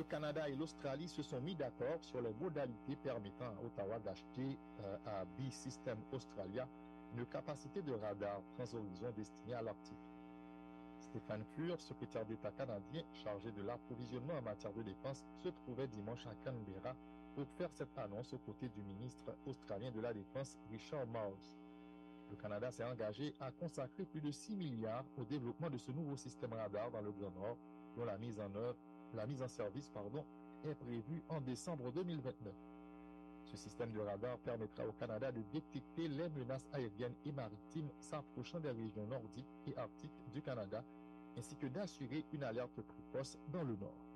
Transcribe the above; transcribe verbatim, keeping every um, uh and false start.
le Canada et l'Australie se sont mis d'accord sur les modalités permettant à Ottawa d'acheter euh, à B-System Australia une capacité de radar transhorizon destinée à l'Arctique. Stéphane Furr, secrétaire d'État canadien chargé de l'approvisionnement en matière de défense, se trouvait dimanche à Canberra pour faire cette annonce aux côtés du ministre australien de la Défense, Richard Marles. Le Canada s'est engagé à consacrer plus de six milliards au développement de ce nouveau système radar dans le Grand Nord, dont la mise en œuvre, la mise en service, pardon, est prévue en décembre deux mille vingt-neuf. Ce système de radar permettra au Canada de détecter les menaces aériennes et maritimes s'approchant des régions nordiques et arctiques du Canada, ainsi que d'assurer une alerte précoce dans le Nord.